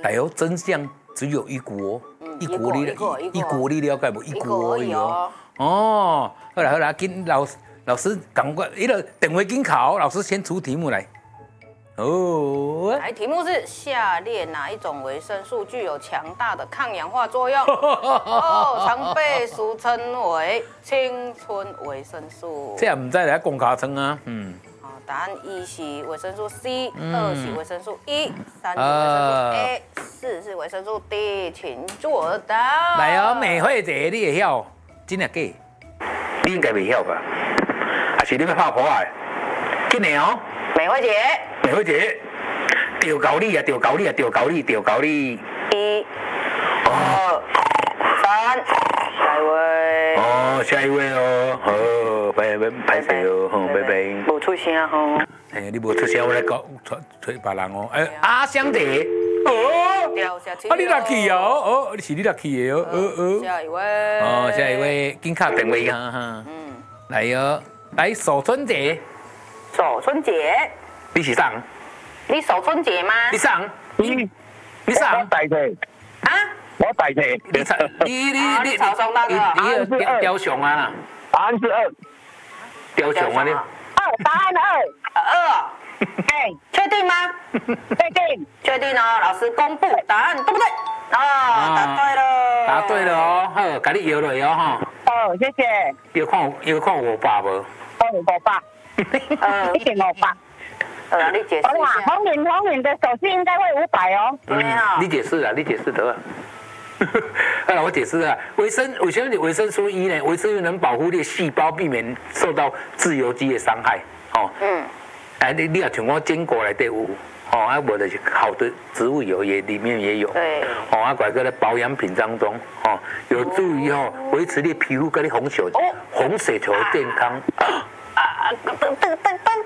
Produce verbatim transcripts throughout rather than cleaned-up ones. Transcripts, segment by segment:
哎呦，真相只有一国，嗯、一国你一国你了解不？一国而已哦。哦，好啦好啦，跟老老师赶快，一个等会跟考，老师先出题目来。哦， 来，题目是下列哪一种维生素具有强大的抗氧化作用？哦，常被俗称为青春维生素。 这也唔知来讲卡称啊，嗯。 好，答案一是维生素 C， 二是维生素 E， 三是维生素 A， 四是维生素 D， 请作答。 来哦，美惠姐，你会晓？真的假？你应该袂晓吧？还是你要拍破啊？紧的哦， 美惠姐。 美惠姐，钓高你啊，钓高你啊，钓高你，钓高你。 一、二、三，下一位。 哦，下一位哦，好，拜拜，拍摄哦，好，拜拜。 无出声吼。 哎，你无出声，我来搞吹别人哦。哎，阿香姐，哦，啊，你落去哦，哦，是你落去的哦，哦哦。 下一位。 哦，下一位，紧卡电话哈哈。嗯。来哟，来守春节。 守春节。 你是上？ 你守春节吗？ 你上？你你上？ 我代替。 啊？ 我代替。 你操你你你你曹松大哥， 你雕雕熊啊？ 答案是二。 雕熊啊你？ 二，答案二。 二。哎，确定吗？ 确定。 确定哦，老师公布答案，对不对？哦，答对了。 答对了哦，好，给你摇落哦哈。 哦，谢谢。 要看要看我爸无？ 看我爸。 呃， 一点我爸。 呃，你解释一下。 黄敏黄敏的手续应该会五百哦。 对啊。 你解释啊，你解释得了。好了，我解释啊，维生维生维生素 E 呢，维生素能保护你细胞，避免受到自由基的伤害。哦。嗯。哎，你你也像我坚果内底有，哦，啊，无就是好的植物油也里面也有。 对。 哦，啊，拐个在保养品当中，哦，有助于哦维持你皮肤跟你红血球红血球的健康。 啊，等等等等等等。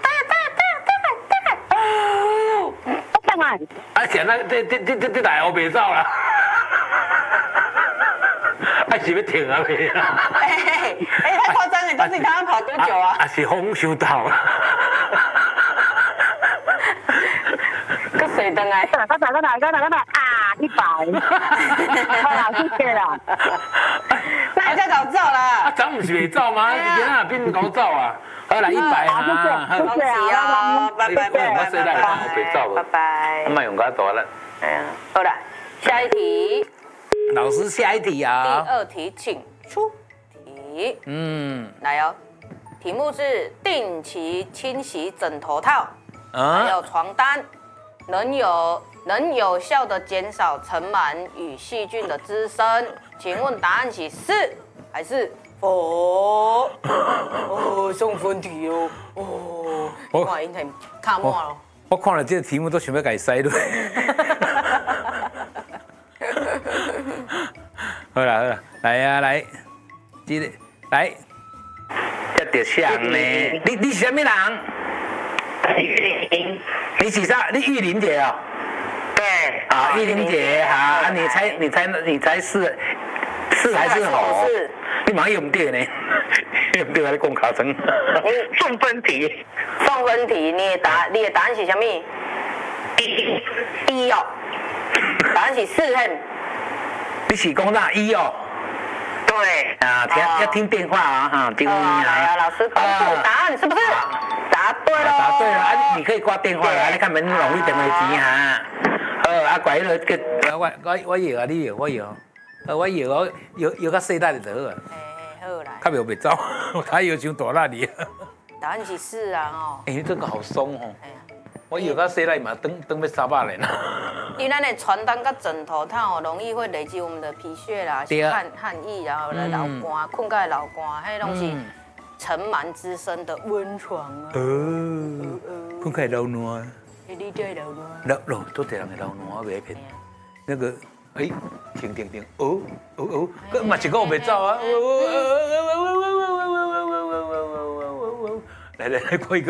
啊，现在这这这这这台后袂走啦，啊是要停啊未啊？ 哎哎，太夸张了！但是你刚刚跑多久啊？ 啊是风伤到啦。 个水灯哎！ 刚才刚才刚才刚才啊，一百。好啦，谢谢啦。 那太早走啦。 啊，早唔是袂走吗？你哪边讲走啊？好啦，一百哈， 恭喜哦，拜拜拜拜拜拜， 拜拜。 我卖用较大了。 哎呀，好了，下一题。 老师，下一题啊。 第二题，请出题。 嗯， 来哦，题目是定期清洗枕头套，还有床单，能有能有效的减少尘螨与细菌的滋生。请问答案是是还是？哦，哦，送分题哦，哦，我看因系卡满咯。 我看了这个题目都想要给塞落。好啦好啦，来啊来，这个来，一直想呢。你你是什么人？ 玉玲。 你是啥？你玉玲姐哦。 对。 啊，玉玲姐好，啊你猜你猜你猜是是还是好？ 是。 你马上用对呢，用对来讲考生。 送分题。 送分题，你的答你的答案是什么？ 一。 一哦。答案是四嘿。 你是讲哪一哦？ 对。 啊，听要听电话啊哈，听啊。 来啊，老师公布答案是不是？答对了。 答对了啊，你可以挂电话来，你看门容易电话机哈。呃，啊，怪了个，我我我摇啊，你摇我摇。呃，我摇我摇摇较细胆就好啊。 哎，好来。 较袂袂走，他摇伤大力哩。 答案是四啊哦。 哎，这个好松哦。哎呀，我摇较细胆嘛，等等要三百年啦。 因为咱的床单跟枕头套容易会累积我们的皮屑啦、汗汗液，然后来老寒，困觉老寒，迄拢是尘螨滋生的温床啊。 哦，困觉老暖。 你对老暖。 老老都这人的老暖袂骗。那个。哎，停停停！哦哦哦，个嘛一个袂走啊！来来来，过一个。